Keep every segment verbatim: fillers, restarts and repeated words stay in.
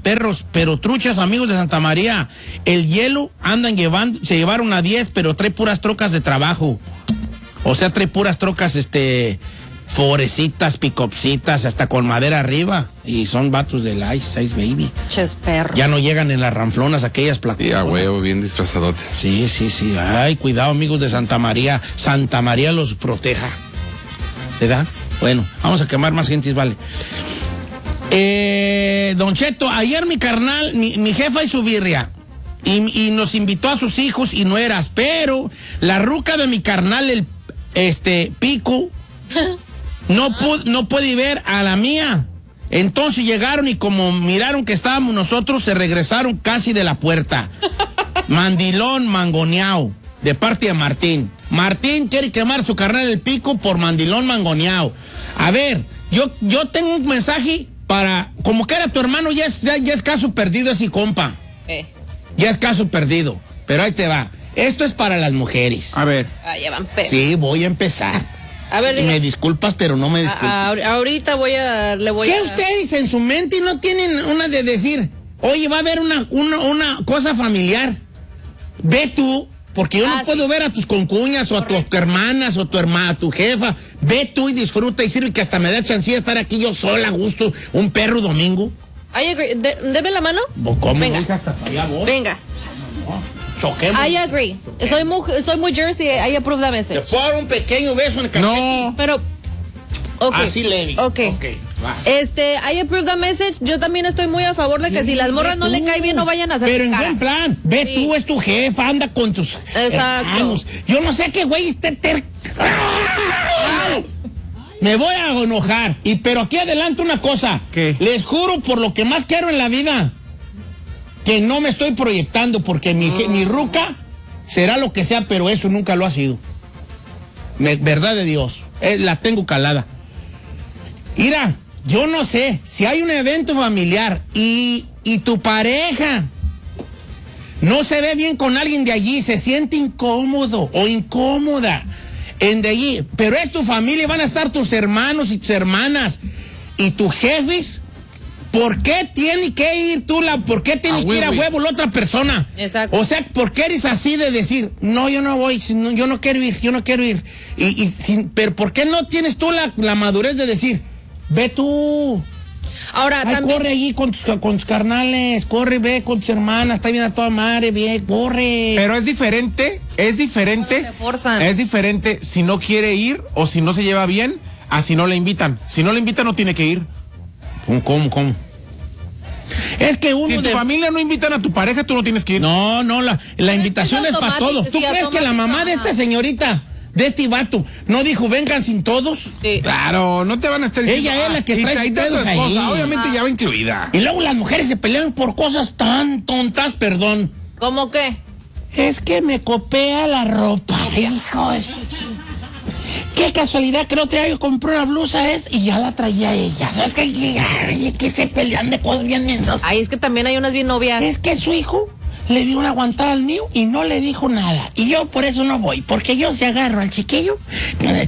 perros, pero truchas, amigos de Santa María. El hielo andan llevando, se llevaron a diez, pero trae puras trocas de trabajo. O sea, trae puras trocas, este, forecitas, picopsitas, hasta con madera arriba. Y son vatos del Ice, Ice Baby. Ches perro. Ya no llegan en las ranflonas aquellas placas. Sí, a huevo, bien disfrazadotes. Sí, sí, sí. Ay, cuidado, amigos de Santa María. Santa María los proteja. ¿Verdad? Bueno, vamos a quemar más gentes, vale. Eh, Don Cheto, ayer mi carnal, mi, mi jefa y su birria, y, y nos invitó a sus hijos y nueras, pero la ruca de mi carnal, el este Pico, no, pu no puede ver a la mía. Entonces llegaron y como miraron que estábamos nosotros, se regresaron casi de la puerta. Mandilón mangoneado, de parte de Martín. Martín quiere quemar su carnal el Pico por mandilón mangoneado. A ver, yo, yo tengo un mensaje para, como que era tu hermano, ya es, ya, ya es caso perdido ese compa. Eh. Ya es caso perdido, pero ahí te va. Esto es para las mujeres. A ver. Ah, ya van pe- Sí, voy a empezar. A ver, Y diga. me disculpas, pero no me disculpas. A- a- ahorita voy a, le voy ¿Qué a... ustedes en su mente no tienen una de decir, oye, va a haber una, una, una cosa familiar? Ve tú, porque yo Ah, no puedo sí. ver a tus concuñas o Correcto. a tus hermanas o tu hermana, a tu jefa. Ve tú y disfruta y sirve que hasta me da chancilla estar aquí yo sola a gusto, un perro domingo. I agree. De- deme la mano. ¿Cómo? Venga. Hija, hasta para allá voy. Venga. Choquemos. I agree. Soy muy, soy muy Jersey. I approve that Te message. puedo dar un pequeño beso en el cachete. No. Pero... Okay. Así Levi. Ok. Va. Este, I approve that message. Yo también estoy muy a favor de que si las morras no le cae bien, no vayan a hacer Pero en caras. buen plan. Ve Sí. tú, es tu jefa, anda con tus Exacto. hermanos. Yo no sé qué güey esté ter... ¡Ay! Me voy a enojar. Y pero aquí adelante una cosa. ¿Qué? Les juro por lo que más quiero en la vida que no me estoy proyectando porque mi, je- mi ruca será lo que sea, pero eso nunca lo ha sido. Me- verdad de Dios. Eh, la tengo calada. Mira, yo no sé, si hay un evento familiar y, y tu pareja no se ve bien con alguien de allí, se siente incómodo o incómoda en de allí, pero es tu familia, van a estar tus hermanos y tus hermanas y tus jefes, ¿por qué tiene que ir tú la, por qué tienes A que ir a huevo. huevo la otra persona? Exacto. O sea, ¿por qué eres así de decir, no, yo no voy, no, yo no quiero ir, yo no quiero ir? Y, y sin, pero ¿por qué no tienes tú la, la madurez de decir, ve tú? Ahora, Ay, también... corre allí con tus, con tus carnales, corre, ve con tus hermanas, está bien a toda madre, bien, corre. Pero es diferente, es diferente. Cuando te forzan. Es diferente si no quiere ir o si no se lleva bien a si no le invitan. Si no le invitan no tiene que ir. ¿Cómo, cómo, cómo? Es que uno Si en tu de... familia no invitan a tu pareja, tú no tienes que ir. No, no, la, la invitación es es para automático, todos. ¿Tú sí, crees que la mamá de automático, esta señorita, de este vato, no dijo vengan sin todos? Sí. Claro, no te van a estar diciendo. Ella es la que "Ah, y trae ahí sus está tu pedos esposa", ahí. obviamente ya va incluida. Y luego las mujeres se pelean por cosas tan tontas, perdón. ¿Cómo qué? Es que me copea la ropa, hijo de su ching- Qué casualidad que no te haya comprado una blusa es y ya la traía ella. ¿Sabes qué? Ay, que se pelean de cosas bien mensas. Ay, es que también hay unas bien novias. Es que su hijo le dio una aguantada al mío y no le dijo nada. Y yo por eso no voy, porque yo se agarro al chiquillo. eh,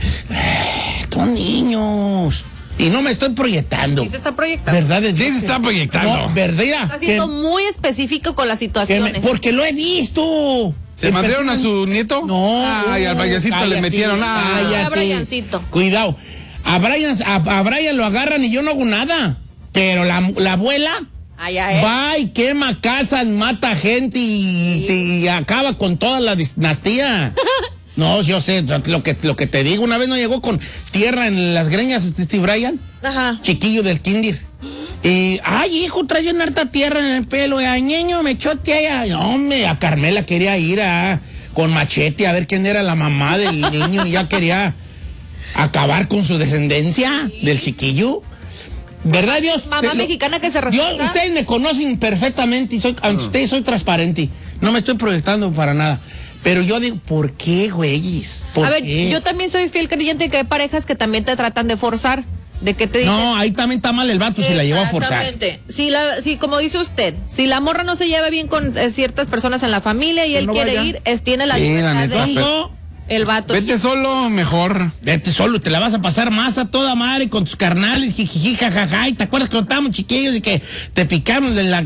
Son niños. Y no me estoy proyectando. Sí se está proyectando. ¿Verdad? Sí se está proyectando. No, ¿verdad? Está siendo Que- muy específico con las que me- situaciones. porque lo he visto. ¿Se mandaron a su nieto? No. Ay, al payasito le cállate, metieron. Ah, cállate. A Briancito. Cuidado. A Brian, a, a Brian lo agarran y yo no hago nada. Pero la, la abuela Ay, ay, va y quema casas, mata gente y, y acaba con toda la dinastía. No, yo sé, lo que, lo que te digo, una vez no llegó con tierra en las greñas este, este Brian, Ajá. chiquillo del kinder. Y, ay, hijo, trae una harta tierra en el pelo. Y, ay, niño, me chote allá. No, hombre, a Carmela quería ir a, con machete a ver quién era la mamá del niño y ya quería acabar con su descendencia del chiquillo. ¿Verdad, Dios? Mamá Te- mexicana que se Yo, respeta. ustedes me conocen perfectamente y soy, ante ustedes soy transparente. No me estoy proyectando para nada. Pero yo digo, ¿por qué, güeyes? ¿Por A ver, qué? yo también soy fiel creyente que hay parejas que también te tratan de forzar. De que te dicen. No, ahí también está mal el vato si la llevó a forzar. Exactamente. Si, la, si, como dice usted, si la morra no se lleva bien con eh, ciertas personas en la familia y Que él no quiere vaya. ir, es, tiene la Sí, la libertad neta, de ir. No, El vato. Vete solo, mejor. vete solo, te la vas a pasar más a toda madre con tus carnales, jijiji, jajaja. Y te acuerdas que cuando estábamos chiquillos y que te picaron de la